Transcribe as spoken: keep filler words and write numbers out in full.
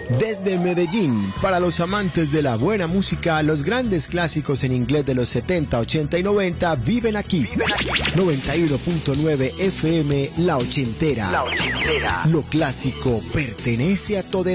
Desde Medellín, para los amantes de la buena música, los grandes clásicos en inglés de los setenta, ochenta y noventa viven aquí. noventa y uno punto nueve F M, La Ochentera. La Ochentera. Lo clásico pertenece a todo el